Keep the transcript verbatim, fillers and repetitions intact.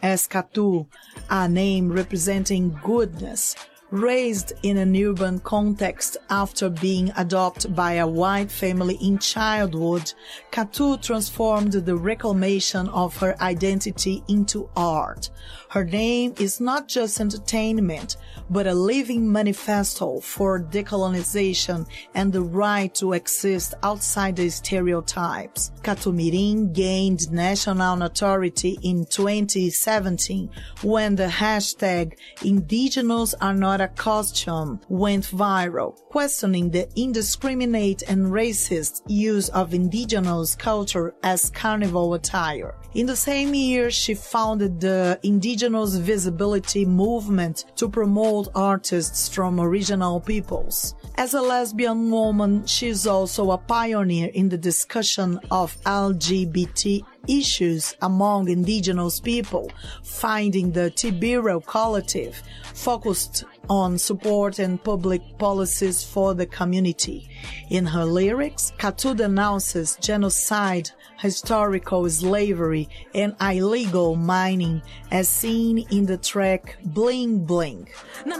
as Catu, a name representing goodness. Raised in an urban context after being adopted by a white family in childhood, Catu transformed the reclamation of her identity into art. Her name is not just entertainment, but a living manifesto for decolonization and the right to exist outside the stereotypes. Catu Mirim gained national notoriety in twenty seventeen when the hashtag Indigenous Are Not a Costume went viral, questioning the indiscriminate and racist use of indigenous culture as carnival attire. In the same year, she founded the Indigenous Visibility Movement to promote artists from original peoples. As a lesbian woman, she is also a pioneer in the discussion of L G B T issues among indigenous people, finding the Tibiro Collective, focused on support and public policies for the community. In her lyrics, Catu denounces genocide, historical slavery, and illegal mining as seen in the track Bling Bling.